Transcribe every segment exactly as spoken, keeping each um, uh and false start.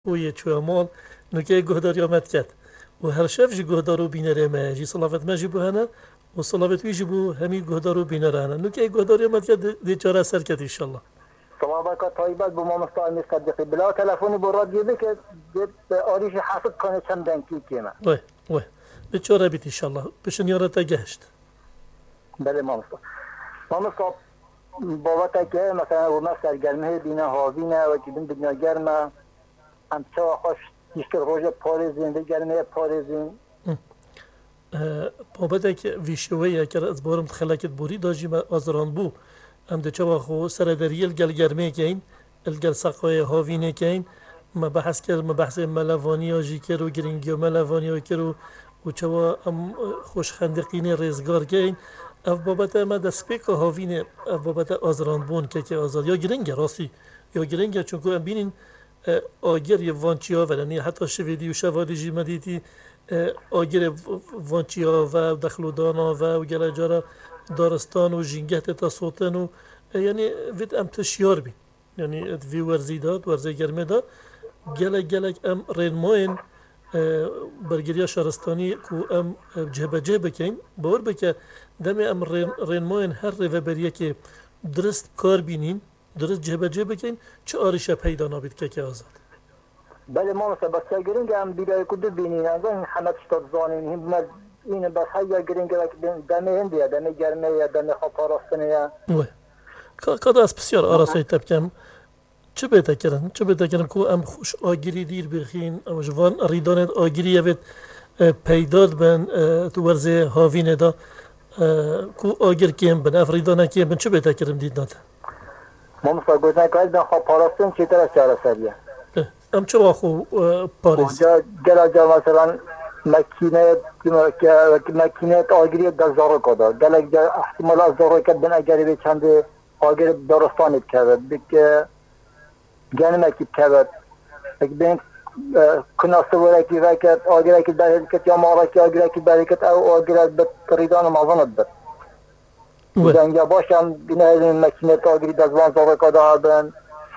و یه چوامال نوکه گهداری آمد کرد و هر شف جی گهدارو بینره ما جی صلافت ما جی بو هنه و صلافت وی جی بو همی گهدارو بینره هنه نوکه گهداری آمد کرد دی چاره سر کرد انشالله. طبعا طيبات بما مستعمل صدقي بلا تلفوني براديو بك جت آريش حاسب كان كم دنكي كيما وای وای دی چاره بیت انشالله بشن یارتا گشت. بله ما مستعمل ما مستعمل بابتا که مثلا و ما سرگرمه بینه هاوینه و که بین دنیا گرمه هم چه خوش یشکر روژه پارزین دی گرمه پارزین بابتا که ویشوه که از بارم خلاکت بوری داجی ما آزران بو ام ده چوا خو سر دریل گل گرمه کین الگل سقای هاوینه کین ما بحث کرد ما بحث ملوانی آجی کرد و گرینگی و ملوانی ها کرد و چوا ام خوش خندقین ریزگار کین اف بابت ما دسپیک هاوینه اف بابت آزران بون که که آزاد یا گرینگه راستی یا گرینگه چون که ام بینین آگر یه وانچی ها ولنی حتی شویدی و شوالی جی مدیتی آگر وانچی ها و دخلودان ها و گل جارا دارستان و جنگهت تا صوتن و یعنی وید ام تشیار بی یعنی وی ورزی داد ورزی گرمه داد گلک گلک ام رینماین برگریا شهرستانی کو ام جهبه جهبه کن باور بکه دم ام رینماین هر ریوبریه که درست کار بینین درست جهبه جهبه کن چه آرشه پیدا نابید که که آزاد بله ما مثلا بس گرینگ هم بیرای کدو بینین از این همه چطور زانین هم این بس های گرینگ دمه هندیه دمه گرمه یا دمه خواب پاراستنه یا کادا از بسیار آراسایی تبکم چه بهتر کردن چه بهتر کردن که ام خوش آگیری دیر بخین ام جوان ریدانت آگیری یوید پیداد بن تو ورزه هاوینه دا که آگیر کیم بن اف ریدانه کیم بن چه بهتر کردم دید ناده ما مثلا گوزنه که از خواب پاراستن چی تر از چهار سریه ام چه واخو پاریس گلا جا مثلا مکینه مکینه آگیری در زارو کده گلا جا احتمال از زارو کد بن اگری به چند آگر دارستانی کرد بک جنم کی کرد بک بین کناسته ورکی وکت آگر کی در کت یا مارا کی آگر کی برکت او آگر به ریدان مازن بد بودن یا باشم بینه مکینه آگری در زبان زارو کده بن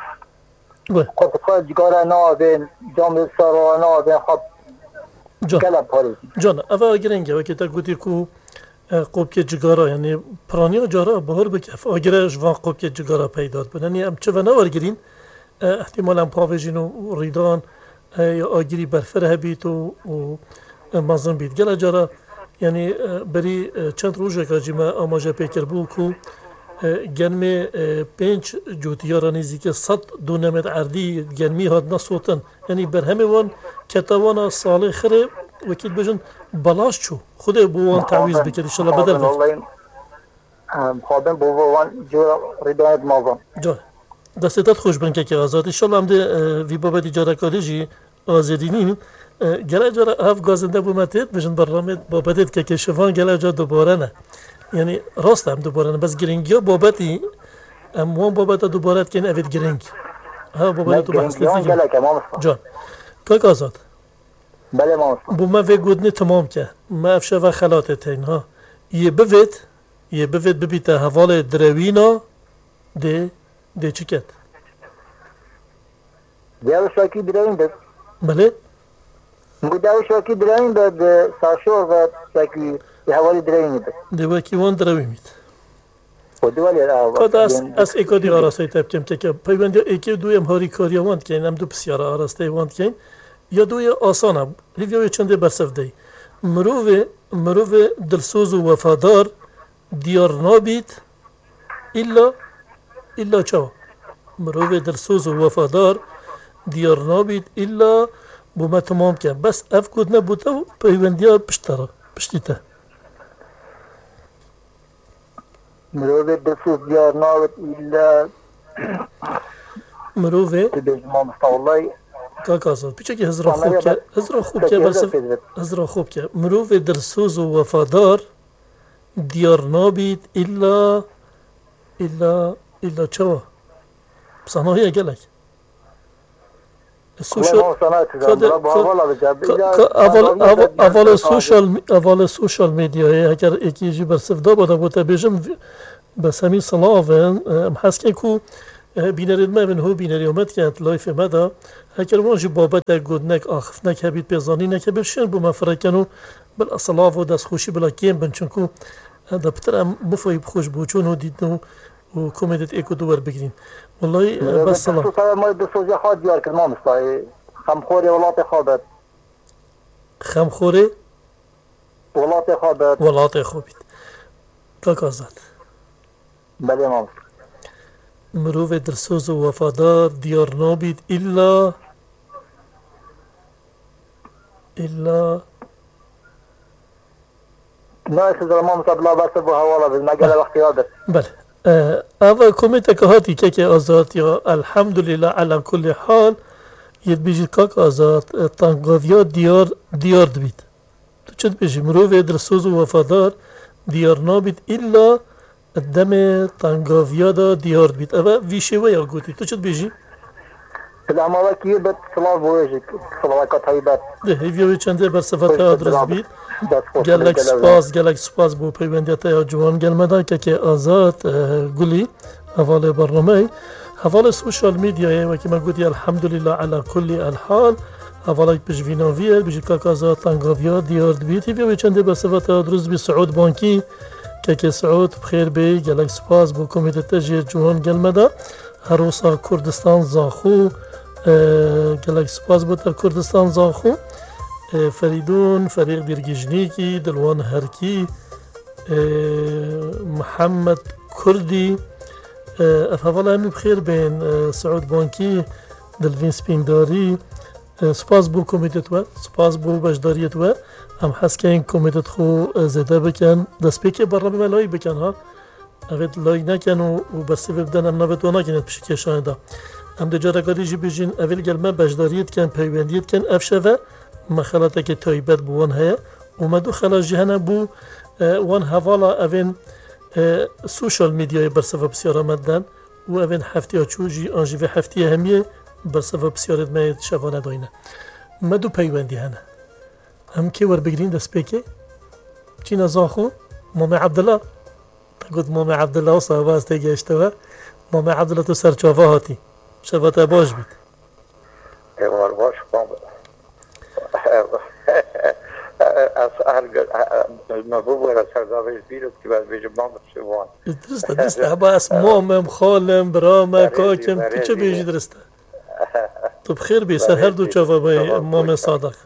خب خود جگاره نابین جامعه سرا نابین خب جان جان اول گرینگه وقتی تا گویی کو قوب که جگارا یعنی پرانیا جارا بهر بکف آگره جوان قوب که جگارا پیداد بودن یعنی ام چه و نوارگرین احتمال ام پاویجین و ریدان یا آگری برفره هبیت و مازن بیت گله جارا یعنی بری چند روزه که جیما آماجه پیکر بو کو گرم پنج جوتیارا نزدیک صد دونمت عردی گرمی هات نصوتن یعنی بر همه وان کتابانا سال خره وکیل بجن بلاش چو خود بوان تعویض بکرد انشالله بدل بید خواهدن بوان جورا ریدانت مازن جان دستتت خوش بن که که آزاد انشالله هم ده وی بابت اجاره کالیجی آزادینیم گله جارا اف گازنده بومتید بجن برنامه بابتید که که شفان گله جا دوباره نه یعنی راست هم دوباره نه بس گرینگی ها بابتی ام وان بابت دوباره کن اوید گرینگ ها بابت تو بحث لیزی جان که آزاد بله ما بو ما وی گودنی تمام که ما افشه و خلاتت هین ها یه بوید یه بوید ببیته حوال دروینا ده ده چی کت دیو شاکی دروین ده بله مگو دیو شاکی دروین ده ساشور و شاکی حوالی دروین ده ده وکی وان دروی مید خودوالی کد از از اکادی آراسته تبکم که که پیوندی اکی دوی امهاری کاری واند که هم دو بسیار آراسته واند که یا دوی آسانه هیوی چنده برسف دی مروه مروه دلسوز و وفادار دیار نابید الا الا چاو مروه دلسوز و وفادار دیار نابید الا بوما تمام که بس اف کود نبوده و پیوندی ها پشتره پشتیته مروه دلسوز دیار نابید الا مروه ما مستوالله کاک آزاد پیچه که هزرا خوب که هزرا خوب که برسف هزرا خوب که مروف درسوز و وفادار دیار نابید الا الا الا چوا بسانهایی اگلک سوشال اول سوشال اول سوشال میدیا اگر یکی جی برسف دا بوده بوده بیشم بس همین صلاح هم حس که کو بینرید ما من هو بینری اومد که انت لایف مدا هکر وانجی بابت گودنک آخف نک هبید پیزانی نک بشین بو مفرکنو بل اصلاف و دست خوشی بلا کیم بن چونکو دا بتر ام مفایب خوش بوچون و دیدنو و کمیدت ایکو دوبر بگیرین والله بس صلاح خصوصا ما بسوزی خواهد دیار که ما مستایی خمخوری ولات خوابت خمخوری ولات خوابت ولات خوابت کاک آزاد بله ما مروف درسوز و وفادار دیار نابید الا الا نه سيدي ما مصبلا بس بو حواله بس ما قال وقت يادر بله اول كوميتا كهاتي كيكي ازات يا الحمد لله على كل حال يد بيجي كاك ازات طنقاضيا ديار ديار دبيت تو چد بيجي مروف درسوز و وفادار ديار نابید الا الدم طنقاضيا دا ديار دبيت اما ويشي ويا قوتي تو چد بيجي الأمارة كي بت صلاة بوجهك صلاة طيبات ده هيفيو چنده بر صفات ادرس بيت گلک سپاس گلک سپاس بو پیوندیت یا جوان گلمدا که که آزاد گلی حوال برنامه حوال سوشال میدیا و که من گویی الحمدلله علی کل الحال حوالای پجویناویه بیش که آزاد تنگاویا دیار بیتی و چنده به صفت ادرس بی سعود بانکی که که سعود بخیر بی گلک سپاس بو کمیته تجیر جوان گلمدا هروسا کردستان زاخو گلک سپاس بو تا کردستان زاخو فريدون فريق ديرجيجنيكي دلوان هركي محمد كردي افضل امي بخير بين سعود بانكي دلفين سبينداري سپاس بو كوميتت و سپاس بو بجداريت و هم حس كاين كوميتت خو زياده بكن دست بيكي برنامه لاي بكن ها اوت لاي نكن و بس بدن ام نوت ونا كانت بشكل شاهده هم دجاره قدي جي بيجين اول گلمه بجداريت كان پيونديت كان افشوه مخالطه که تایبت بو وان هيا اومدو خلاص جهنه بو وان هوالا اوین سوشال میدیای برسفه بسیار آمدن و اوین هفته ها چوجی آنجیوه هفته همیه برسفه بسیارت ماید شوانه داینه مدو پیوندی هنه هم که ور بگرین دست پیکه چی نزاخو مام عبدالله تقول مام عبدالله و صحبه از تیگه اشتوه مام عبدالله تو سرچاوه هاتی شواته باش بید ایوار باش بام اسأل المبوب ولا سردابيش بيرت كبار بيجي مامر شوان درسته درسته ابا اسمامم خالم برامه کاکم تو چه بیجی درسته تو بخیر بی سر هر دو چاوا بای مام صادق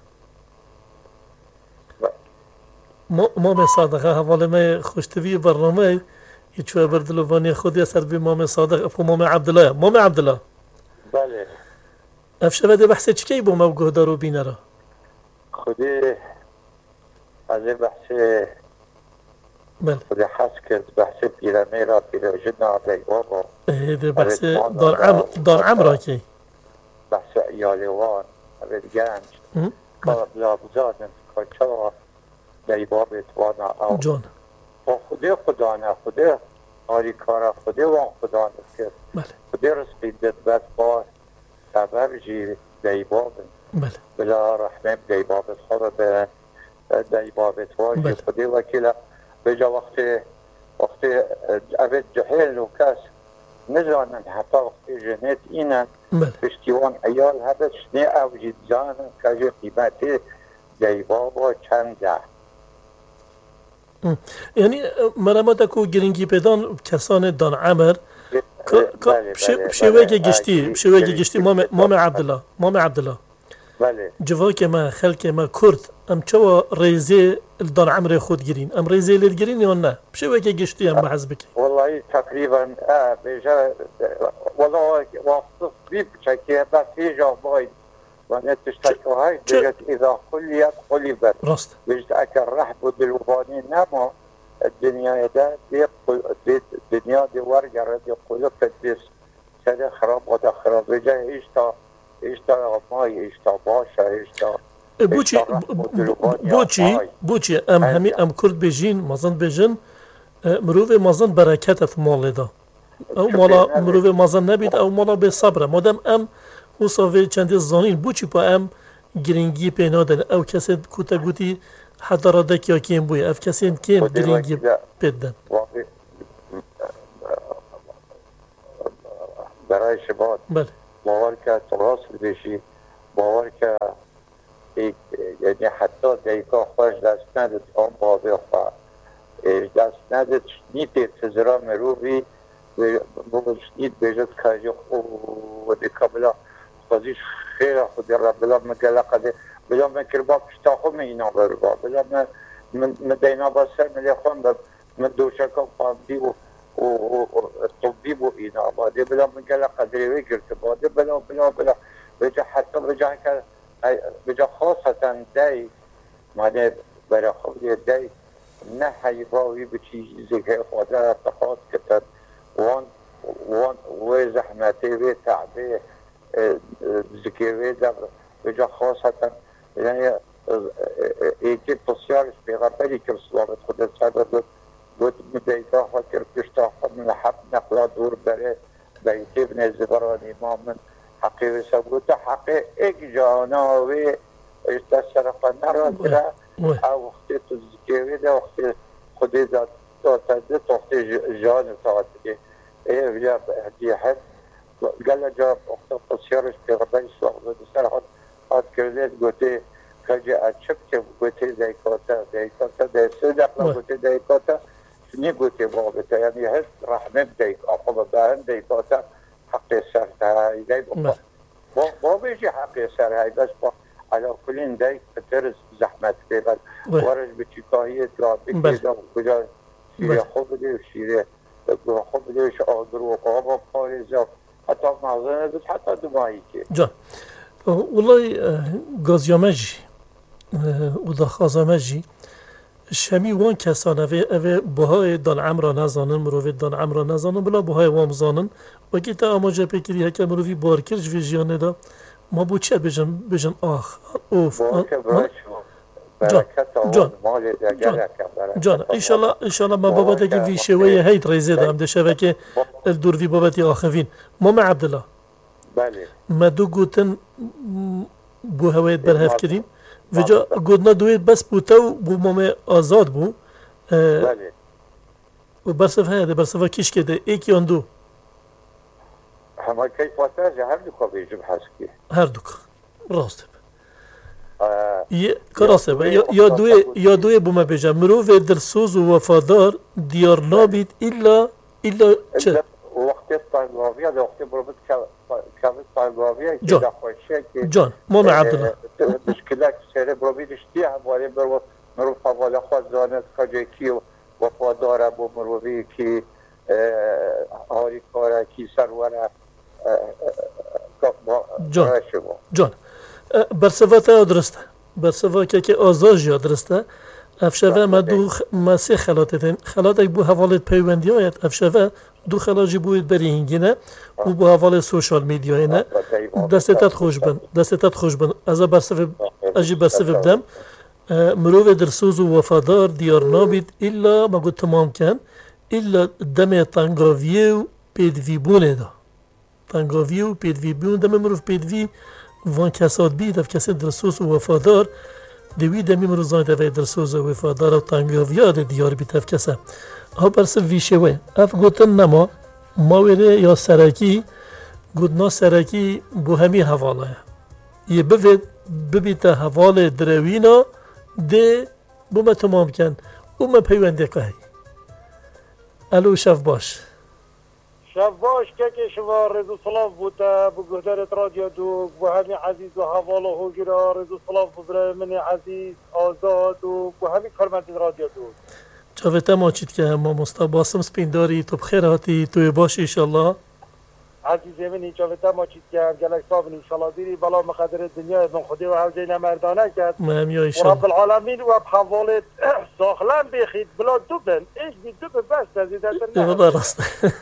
مام صادق حواله ما خوشتوی برنامه یه چوه بردلوانی خودی اثر بی مام صادق افو مام عبدالله مام عبدالله بله افشه بده بحثه چکی بو موگه دارو بینه را خودی از این بحث بله خودی حس کرد بحث پیرمه را پیروژن عبدالله بابا ده بحث دار عمر دار عمر کی بحث ایالیوان عبد گنج بلا بزادن کچا دی باب اتوانا او جان با خودی خدانه خودی آری کارا خودی وان خدانه کرد بله خودی رسپیدت بس با سبب جی دی بابن بله بلا رحمه دی بابت خود به دی بابت واجی خودی وکیلا بجا وقتی وقتی اوید جهل و کس نزانن حتی وقتی جنت اینن پشتیوان ایال هدت شنی اوجید زانن که قیمتی دی بابا چنده یعنی مرمت اکو گرینگی پیدان کسان دان عمر بشوه که گشتی بشوه که گشتی مام عبدالله مام عبدالله بله جوا که ما خلک ما کرد ام چوا ریزه دان عمر خود گرین ام ریزه لید گرین یا نه بشوه که گشتی ام بحث بکی والله تقریبا بیجا والله وقت بیب چکیه بس ایجا باید و نتشتکو های بیجت اذا خلیت خلیبت راست بیجت اکر رحب دلوبانی نما الدنيا ده دي الدنيا دي ورقة دي قلوب تدس سد خراب وده خراب بجا إيشتا إيشتا ماي إيشتا باشا إيشتا بوچی بوچی بوچی ام همی ام کرد بجین مازن بجن مروف مازن برکتت مال دا او مالا مروف مازن نبید او مالا به صبره مادم ام حسابه چند زانین بوچی پا ام گرینگی پینادن او کسی کوتا گوتی حتی را دکیا کیم بوی اف کسی کیم گرینگی پیدن برای شما بله باور که تراس بشی، باور که یعنی حتی دیگاه خوش دست ندید آن بابی خواه دست ندید شنید تزرا مروبی شنید بیجد که و دیگه بلا خوزیش خیره خودی را بلا مگله قده بلا من کربا پشتا خود من اینا بربا بلا من دینا با سر ملی خون من دوشکا قامدی و طبی و اینا باده بلا مگله قدری وی گرته باده بلا بلا بلا بجا حتی بجا که بجا خاصتا دی معنی برای خودی دی نه حیباوی به چیزی که خود را اتخاذ کتن وان وان و زحمتی و تعبی ذکی و در بجا خاصتا یعنی ایتی تصیارش پیغمبری که رسولت خود ساده بود بود مدیده ها که پشتا خود من حب نقلا دور بره بیتی ابن زبران امام من حقیقی سبوت حقیق ایک جاناوی اشتا سرقانه را دیره او وقتی تزکیوی ده وقتی خودی داد داده وقتی جان تاعته ایه بجا هدیه قال جا وقتی تصیارش پیغمبری سوال سر خود خود کرده گوتی کجا اچبت گوتی دیکاتا دیکاتا دیسه دقلا گوتی دیکاتا شنی گوتی بابتا یعنی هست رحمه دیکا خوب باهم دیکاتا حقی سر های دی بابیشی حقی سر های بس با علا کلین دیک پترس زحمت بیغل ورش بچی کاهیت را بکیدم کجا شیره خوب دیو شیره خوب دیوش آدر و قابا پاریزا حتی مغزانه بود حتی دمایی که جان والله گازیامجی و دخازامجی شمی وان کسان اوه اوه بهای دان عمرا نزانن مروی دان عمرا نزانن بلا بهای وام زانن و که تا اما جا پکری هکه مروی بارکرش وی جیانه دا ما بو چه بجن بجن آخ اوف جان جان جان انشالله انشالله ما بابا که وی شویه هیت ریزه دام ده شوه که الدور وی بابتی آخوین ماما عبدالله بله ما دو گوتن بو هوایت برهف کریم و جا گودنا دوید بس بوتاو بو مامه آزاد بو بله و برصف هاده برصفا کش کده ایک یان دو همه که فاتر هر دو که بیجم حسکی هر دو که راسته یه کراسته با یا دوی یا دوی بو ما بیجم مروف درسوز و وفادار دیار نابید الا الا چه وقتی طالباویه ده وقتی بربط کابل طالباویه جان جان ماما عبدالله مشکلات سر بربیدش دیه همواره برو مروف حواله خواهد زانت کجای کی وفاداره بو مروفی کی هاری کاره کی سروره جان جان برصفاته درسته برصفاته که آزاج یا درسته افشوه ما دو ما سه خلاتتين خلاتك بو حوالة پیوندیایت افشوه دو خلاجی بوید بری هنگینه و بو حوالة سوشال میدیایینه دستتت خوش بن دستتت خوش بن از برصف اجی برصف بدم مروف درسوز و وفادار دیار نابید الا ما قد تمام کن الا دم تنگاویه و پیدوی بونه دا تنگاویه و پیدوی بونه دم مروف پیدوی وان کساد بید اف کسی درسوز و وفادار دوی دمی مروزان دوی درسوز و وفادار و تنگاویه ده دیار بید اف کسا ها برسه ویشوه اف گوتن نما ماوره یا سرکی گودنا سرکی بو همی حواله یه بوید ببیتا حواله دروینا ده بو ما تمام کن او ما پیونده که هی الو شف باش شف باش که که شما رضو صلاف بوده بو گهدارت رادیو دو بو همی عزیز و حواله هو گیره رضو صلاف ببره من عزیز آزاد و بو همی کارمند رادیو دو جاوته ما چید که ما مستباسم سپینداری تو بخیر هاتی توی باش ایشالله عزیزی من جاوته ما چید که گلک صابن ایشالله دیری بلا مقدر دنیا من خودی و حوزین مردانه کرد مهم یا و ایشالله رب العالمین و بحوالت ساخلن بخید بلا دو بن ایش بی دو بن بس تزیده تر نه والله راست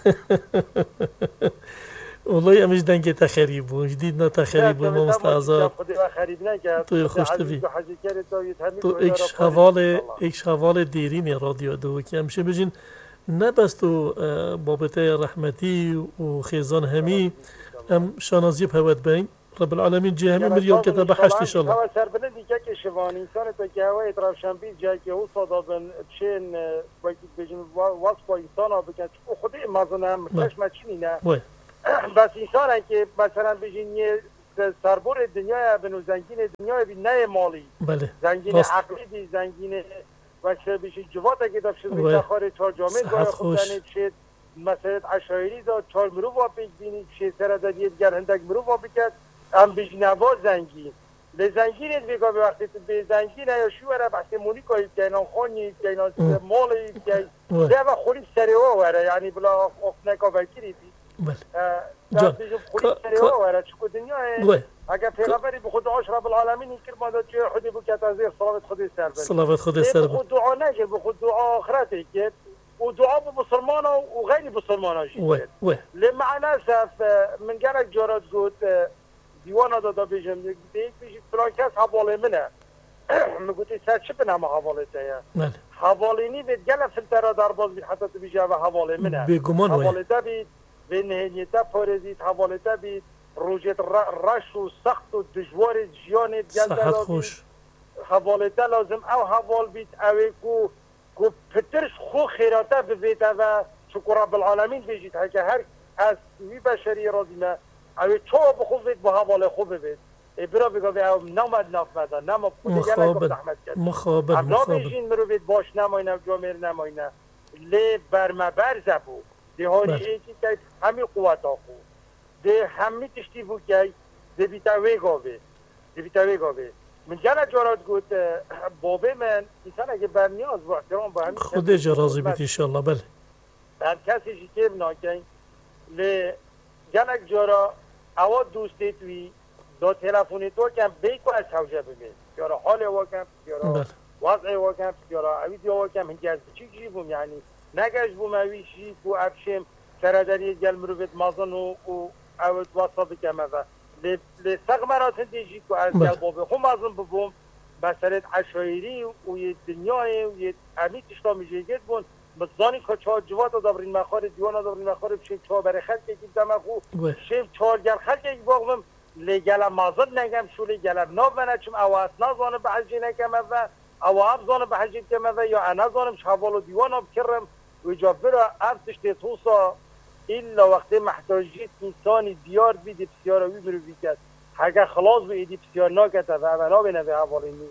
والله امش دنگه تخریب بود جدید نه تخریب بود ما مستعذب خودی و خریب نکرد توی خوش توی تو تو ایکش حواله ایکش حواله دیرین رادیو دو که همشه بجین نه بس تو بابته رحمتی و خیزان همی ام شانازی بهوت بین رب العالمین جه همی مریال کتاب حشت ایشالله هوا سر بلندی که که شوان انسان تا که هوا اطراف شنبیل جای که او صدا بن چین باید بجن واس با انسان ها بکن خودی مازن هم مکش مچینی نه بس انسان که مثلا بجین یه سربور دنیا بنو زنگین دنیا بی نه مالی بله زنگین عقلی بی زنگین و چه بشی جوات که داشت میشه خارج چهار جامعه داره خوب شد مثلا عشایری دا چهار مرو وا بگینی چه سر دا دید گر هندک مرو وا بکد هم بجی نوا زنگین به زنگین بگا به وقتی به زنگین یا شو وره بحثی مونیکایی که اینا خانی که اینا مالی که ده و خوری سری ها وره یعنی بلا افنکا وکیری بی جان خوری سری ها وره چکو دنیا اگر پیغمبری به خود عاش رب العالمین این کرد ماده چه خودی بکت از این صلوات خودی سر بر صلوات خودی سر بر به خود دعا نگه به خود دعا آخرتی که و دعا به مسلمان و غیر مسلمان ها جید لمعنى سف من گرک جارت گود دیوانا دادا بیجم دیگه بیجی فلان کس حواله منه مگوتی سر چه بنام حواله تایه حواله نی بید گل فلتره در باز بید حتی تو بیجه و حواله منه بگمان حواله تا بید به نهنیتا پارزید حواله تا بید روجت رش و سخت و دجوار جیان صحت خوش حواله تا لازم او حوال بید اوی کو کو پترش خو خیراته ببیده و شکر رب العالمین بیجید که هر از وی بشری رازیمه اوی چو بخو بید با حواله خوب بید برا بگو بی او نامد نافمده نام مخابل مخابل مخابل بیجین مرو بید باش نماینه جامعه نماینه لی برمبرزه بود ده هاری ایکی که همی قوت آخو ده همی تشتی بود که ده بیتاوی گاوه ده بیتاوی گاوه من جانا جارات گوت بابه من انسان اگه برنیاز با احترام با همی خود جرازی بیت انشاءالله بله هر کسی شکر ناکن لی جانا جارا اوا دوستی توی دو تلفونی تو کم بیکو از حوجه بمید یارا حال واکم یارا وضع واکم یارا اوید یا واکم هنگی از بچی کشی بوم یعنی نگش بوم اویشی کو افشم سرداری گل مروفت مازن و اوید واسا بکم و لسق مراتن دیجی که از گل بابه خو مازن ببوم بسرت عشایری و یه دنیای و یه امی تشتا میجیگت بون بزانی که چهار جوات دابرین مخار دیوان دابرین مخار بشیم چهار بره خلق که دمخو شیم چهار گل خلق که باقمم لگل مازن نگم شو لگل ناب منچم او اصنا زانه به حجی نکم و او اب زانه به حجی کم و یا انا زانم شحوال و دیوان اب کرم و جابر ارتش توسا الا وقتی محتاجیت انسانی دیار بید بسیاروی برو بیکد اگر خلاص بیدی بسیار ناکت و اولا بینه به حوالینی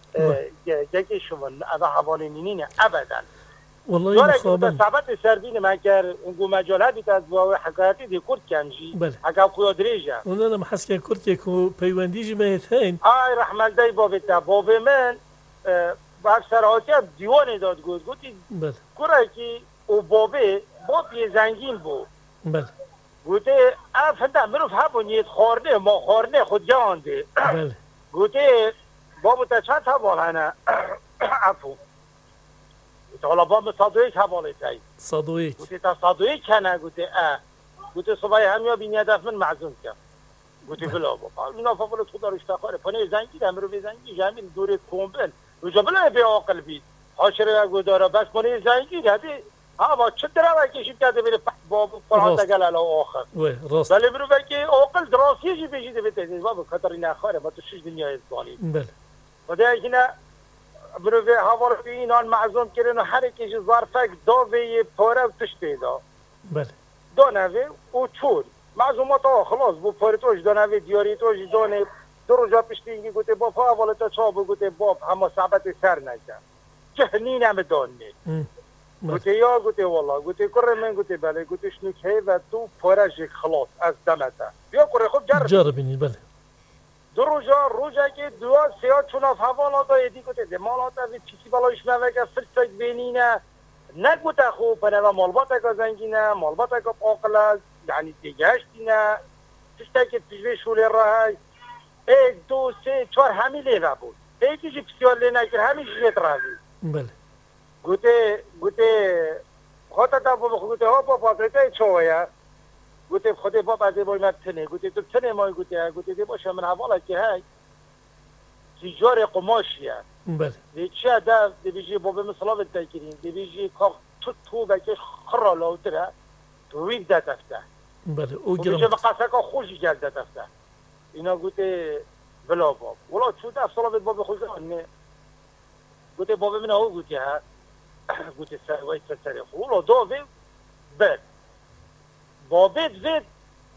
گکی شما او حوالینی نه ابدا والله مخابن ثبت سردین من کر اونگو مجال بیت از واقع حکایتی دی کرد کنجی بله حکا خویا دریجه اون هم حس که کرد که کو پیوندیج مهتین آی رحمت دی بابتا باب من با سراحتی دیوان داد گفت گفتی بله کره کی او بابه باب یه زنگین بود بله گفتی افنده مروف هبونید خورده ما خورده خود جانده بله گفتی بابو تا چند حوال هنه افو گفتی حالا باب صادویک حواله تایی صادویک گفتی تا صادویک هنه گفتی اه گفتی صبحی همیا بینی هدف من معزوم کرد گفتی بلا بابا اینا فاولت خدا رو اشتخاره پنه زنگی همه رو به زنگی همین دوره کمبل وجا بلا به عاقل بید حاشره گوداره بس پنه زنگی هدی ها با چه درا کشید کرده بره باب قرآن تگل علا آخر وی راست بله برو بگی عاقل دراسیه جی بشیده بده بابا خطر نخاره با تو شش دنیا ازبانی بله خدا اینا برو به هوار به اینان معزوم کردن و هر کسی ظرفک دو وی پاره و تش پیدا بله دو نوی و چور معزومات ها خلاص بو پاره توش دو نوی دیاری توش دونه دو روزا پشتی اینگی گوته باب ها والتا چا بو گوته باب همه ثبت سر نکن جهنین هم دانه گوته یا گوته والله گوته کره من گوته بله گوته شنوکه و تو پارش خلاص از دمته یا کره خوب جرب جربینی بله دو روزا روزا که دو سیاه چوناف حوالا دا یدی گوته دمالاتا وی چیسی بلایش موکه فرسک بینینه نگوته خوب پنه و مالباتا که زنگینه مالباتا که آقلا یعنی دیگهشتینه تشتا که تجوه شوله راهی ایک دو سه چهار همی لیوه بود ایکی جی پسیار لی نکر همی جیت راهی بله گوته گوته خواهد تا بابا گوته ها بابا گوته چوه گوته خود بابا از بای من تنه گوته تو تنه مای گوته گوته دی باشه من حوالا که های تجار قماشیه بله دی چه دا دی بیجی بابا مثلا بتاکرین دی بیجی که تو تو بکش خرا لاوتره تو وید دا تفته بله او گرم بیجی مقصه که خوشی گل دا تفته اینا گوته بلا باب ولا چود افصلا بید بابا خوزه نه گوته بابا من ها گوته ها گوته سروای سر خولا دو وید بد بابید وید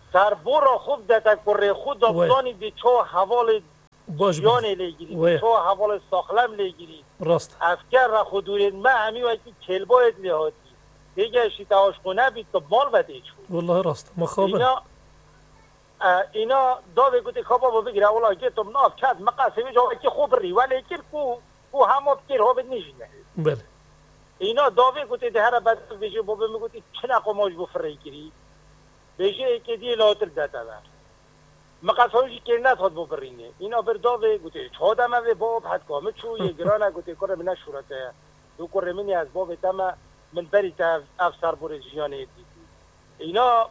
سربور را خوب دتکر خود دبزانی دی چو حوال باش جان لیگیری چو حوال ساخلم لیگیری راست افکر را خودورید ما همی وقتی کلبایت لیهاتی دیگه شیطاش خونه بید تو مال بده چون والله راست مخابه اینا اینا داوی گوتی خوابا با بگیره اولا که تو ناف کد مقاسمی جاوی که خوب ری ولی که کو کو همه بکر ها بید نشینه بله اینا داوی گوتی ده هر بد بیجه بابا میگوتی چه نقماش بفره گیری بیجه که دی لاتر داده بر مقاسمش که نتاد بفرینه اینا بر داوی گوتی چهادم اوی باب حد کامه چو یه گرانه گوتی کره منه شورته دو کره منی از باب تمه من بری تا افسر بور جیانه دیدی اینا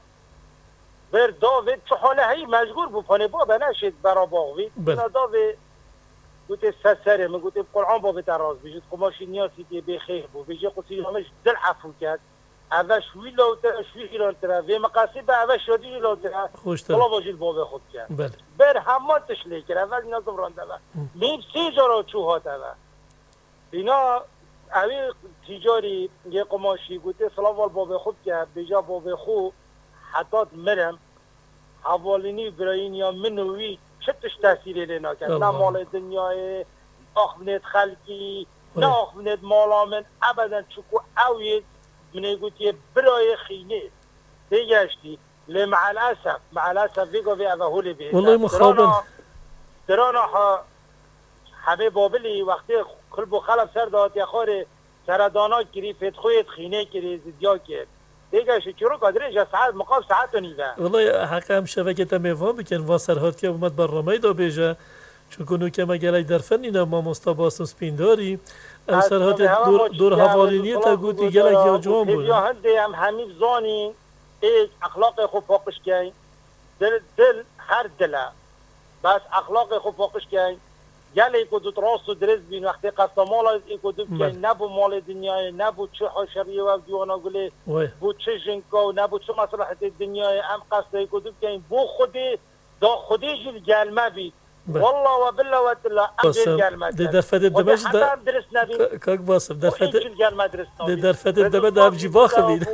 بر داوید چه حاله هی مجبور بو پانه بابا نشید برا باغوید اینا داوید گوته سسره من گوته قرآن بابا تراز بیشید قماشی نیاسی که بخیر بو بیشید قصی همش دل عفو کرد اوه شوی لوتر شوی ایرانتره و مقاسی به اوه شادی لوتره خلا واجید بابا خود کرد بله بر همه تشلی کرد اول اینا زبرانده و میم سی جارا چوهات اوه اینا اوی تیجاری یه قماشی گوته سلاوال بابا خود کرد بیجا بابا خود حتی مرم حوالینی براین یا منوی چتش تاثیری لینا کرد نه مال دنیای آخونت خلقی نه آخونت مالا من ابدا چکو اوید منه گوتیه برای خینه دیگشتی لی مع الاسف مع الاسف ویگو وی اوه هولی بید والله مخابن درانا ها همه بابلی وقتی کلب و خلب سر داد یا خور سردانا کری فتخویت خینه کری زدیا کرد دیگه چرا قادره جا ساعت مقام ساعت و نیوه والله حق هم شبکه تمیوان بکن و سرهات که اومد برنامه دا بیجه چون کنو که مگلی در فن اینا ما مستاباس سپینداری ام سرهات دور, دور حوالینی تا گوتی گلک یا جوان بود یا هنده هم همی بزانی ایک اخلاق خوب پاکش کن دل, دل هر دله بس اخلاق خوب پاکش کن گله ایکو دوت راست و درست بین وقتی قصد مال ایکو دوت که نبو مال دنیای نبو چه حشریه و دیوانا گله بو چه جنکا و نبو چه مصلحت دنیای ام قصد ایکو دوت که بو خودی دا خودی جل گلمه بید والله و بالله و بالله ام جل گلمه ده در فده دمش دا حتی درست نبید کاک باسم در فده جل گلمه درست نبید ده در فده دمه دا افجی باخه بید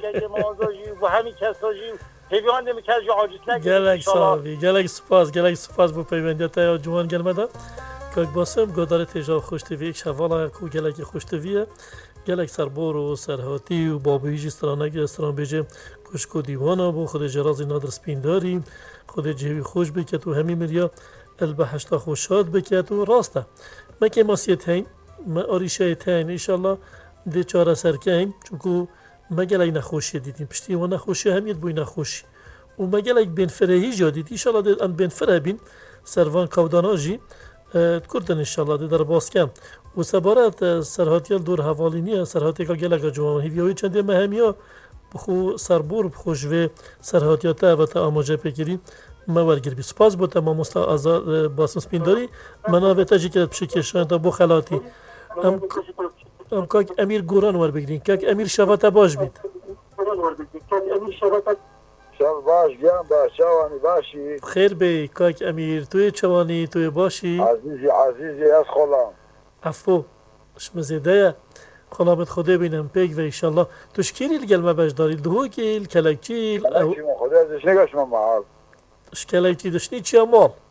و همین کسا جی هیوان دمی کس جو عاجز نگید گلک صاحبی گلک سپاس گلک سپاس بو پیوندیت یا جوان گلمه دا کاک باسم گودار تیجا خوشتوی یک شوالا کو گلک خوشتویه گلک سربور و سرهاتی و بابویجی استرانگی استران بیجه کشکو دیوانا بو خود جرازی نادر سپینداری خود جهوی خوش بکت و همین مریا البهشتا خوشاد بکت و راسته ما که ماسیت هین ما آریشه هین انشالله ده چاره سرکه چونکو ما گلک نخوشی دیدیم پشتی و نخوشی همیت بوی نخوشی و ما گلک بین فرهی جا دید انشالله ده ان بین فره بین سروان کودانا جی کردن انشالله ده در باسکم و سبارت سرهاتیال دور حوالینی سرهاتی که گلک جوان هیوی چنده مهمیا بخو سربور بخوش و سرهاتیاتا و تا آماجه پیگیری ما ورگر بی سپاس بوده ما مسلا آزاد باسم سپینداری مناوه تاجی که بشکشان تا بو خلاتی ام, ام کاک امیر گوران ور بگیرین کاک امیر شواتا باش بید شب باش گیان باش چوانی باشی خیر بی کاک امیر توی چوانی توی باشی عزیزی عزیزی از خلام عفو شمزیده خلامت خوده بینم پیگ و ایشالله تشکیلی الگلمه باش داری دهوکیل کلکچیل کلکچی من خوده ازش نگاش من محال شکلایتی داشتی چی مال